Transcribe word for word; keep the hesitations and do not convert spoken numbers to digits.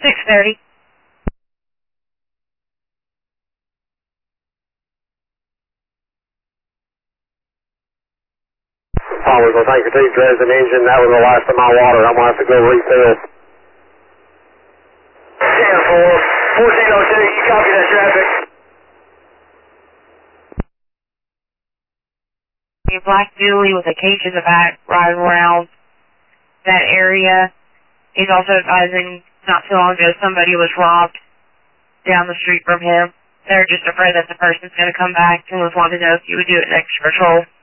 six thirty. Always will take your two Dresden engine. That was the last of my water. I'm going to have to go refill. ten four, fourteen oh two, you copy that traffic? A black dually with a cage in the back riding around that area. He's also advising not too long ago somebody was robbed down the street from him. They're just afraid that the person's going to come back and was wanting to know if you would do it next patrol.